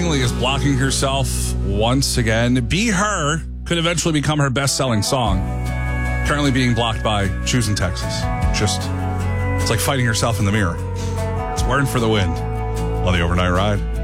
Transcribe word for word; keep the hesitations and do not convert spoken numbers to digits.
Langley is blocking herself once again. Be Her could eventually become her best-selling song. Currently being blocked by Choosing Texas. Just, it's like fighting herself in the mirror. It's Wearing for the Wind on the Overnight Ride.